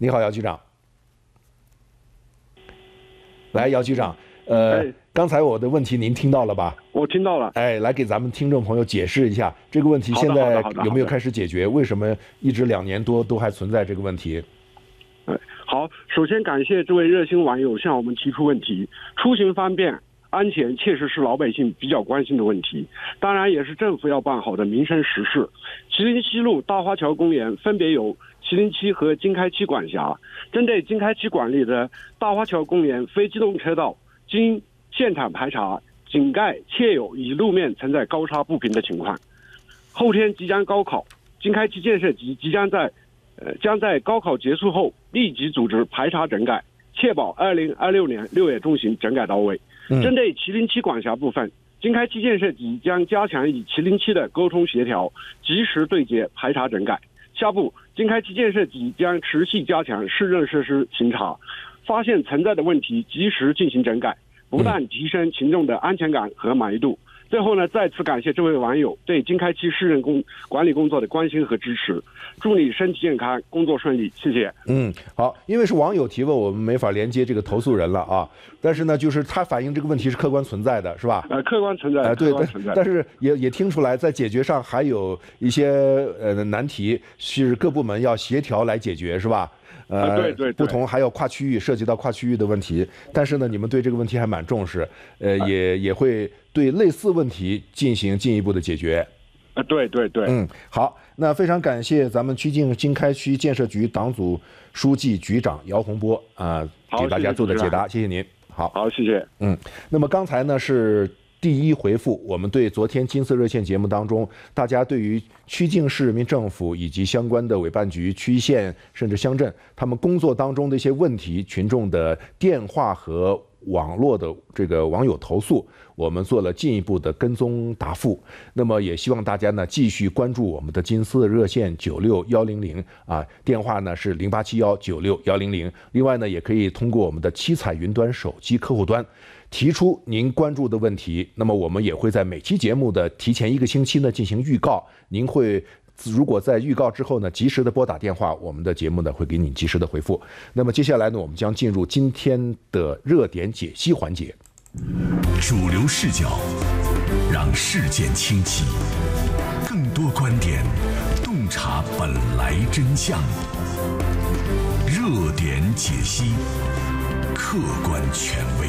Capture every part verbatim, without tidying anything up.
你好，姚局长。来，姚局长，呃，哎、刚才我的问题您听到了吧？ 我听到了。 哎，来给咱们听众朋友解释一下这个问题现在有没有开始解决？为什么一直两年多都还存在这个问题？ 哎，好，首先感谢这位热心网友向我们提出问题。出行方便、安全确实是老百姓比较关心的问题，当然也是政府要办好的民生实事。麒麟西路、大花桥公园分别有麒麟七和经开七管辖，针对经开七管理的大花桥公园非机动车道，经现场排查，井盖确有与路面存在高差不平的情况。后天即将高考，经开七建设局即将在呃将在高考结束后立即组织排查整改，确保二零二六年六月中旬整改到位。嗯、针对麒麟七管辖部分，经开七建设局将加强与麒麟七的沟通协调，及时对接排查整改。下步，经开七建设局将持续加强市政设施巡查，发现存在的问题及时进行整改，不但提升群众的安全感和满意度。最后呢，再次感谢这位网友对经开七市政工管理工作的关心和支持，祝你身体健康，工作顺利，谢谢。 嗯，好，因为是网友提问，我们没法连接这个投诉人了啊。但是呢，就是他反映这个问题是客观存在的，是吧？ 呃，客观存在， 呃，对， 客观存在。 但是也也听出来，在解决上还有一些呃难题，是各部门要协调来解决，是吧？ 呃，对对， 不同还要跨区域，涉及到跨区域的问题。但是呢，你们对这个问题还蛮重视，呃，也也会对类似问题进行进一步的解决。 啊，对对对， 嗯，好，那非常感谢咱们曲靖经开区建设局党组书记、局长姚洪波啊、呃，给大家做的解答，谢谢您。好， 好，谢谢。 嗯，那么刚才呢是第一回复，我们对昨天金色热线节目当中，大家对于曲靖市人民政府以及相关的委办局、区县甚至乡镇，他们工作当中的一些问题，群众的电话和网络的这个网友投诉，我们做了进一步的跟踪答复。那么也希望大家呢继续关注我们的金色热线九六幺零零啊，电话呢是零八七幺九六幺零零。另外呢，也可以通过我们的七彩云端手机客户端提出您关注的问题。那么我们也会在每期节目的提前一个星期呢进行预告，您会。如果在预告之后呢，及时的拨打电话，我们的节目呢会给你及时的回复。那么接下来呢，我们将进入今天的热点解析环节。 主流视角，让事件清晰，更多观点，洞察本来真相。热点解析，客观权威。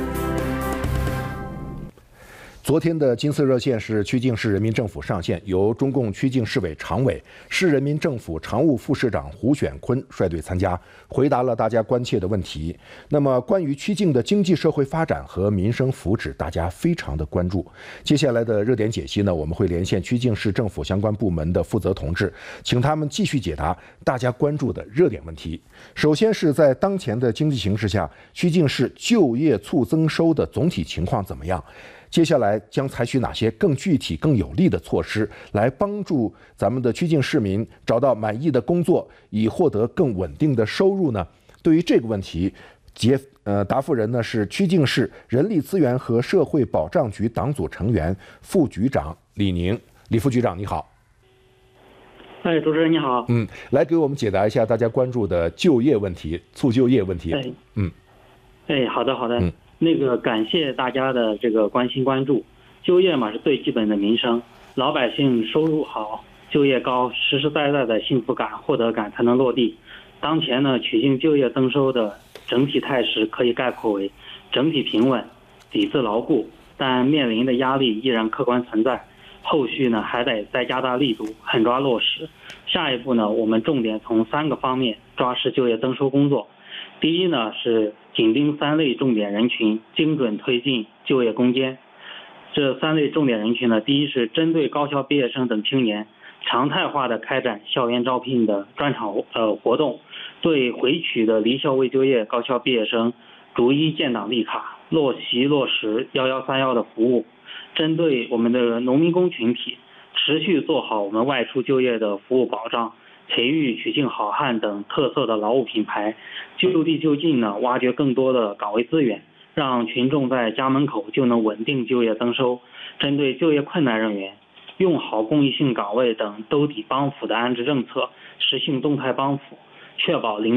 昨天的金色热线是曲靖市人民政府上线，由中共曲靖市委常委、市人民政府常务副市长胡选坤率队参加，回答了大家关切的问题。那么，关于曲靖的经济社会发展和民生福祉，大家非常的关注。接下来的热点解析呢，我们会连线曲靖市政府相关部门的负责同志，请他们继续解答大家关注的热点问题。首先是在当前的经济形势下，曲靖市就业促增收的总体情况怎么样？接下来将采取哪些更具体、更有力的措施，来帮助咱们的曲靖市民找到满意的工作，以获得更稳定的收入呢？对于这个问题，解呃答复人呢是曲靖市人力资源和社会保障局党组成员、副局长李宁。李副局长，你好。 哎，主持人你好。 嗯，来给我们解答一下大家关注的就业问题、促就业问题。 哎， 嗯， 哎，好的，好的。 嗯。 那个感谢大家的这个关心关注，就业嘛是最基本的民生，老百姓收入好、就业高，实实在在的幸福感、获得感才能落地。当前呢，曲靖就业增收的整体态势可以概括为整体平稳、底子牢固，但面临的压力依然客观存在。后续呢还得再加大力度，狠抓落实。下一步呢，我们重点从三个方面抓实就业增收工作。第一呢是紧盯三类重点人群，精准推进就业攻坚。这三类重点人群呢，第一是针对高校毕业生等青年，常态化的开展校园招聘的专场呃活动，对回取的离校未就业高校毕业生逐一建档立卡，落实落实幺幺三幺的服务。针对我们的农民工群体，持续做好我们外出就业的服务保障。培育曲靖好汉等特色的劳务品牌，就地就近呢，挖掘更多的岗位资源，让群众在家门口就能稳定就业增收。针对就业困难人员，用好公益性岗位等兜底帮扶的安置政策，实行动态帮扶，确保零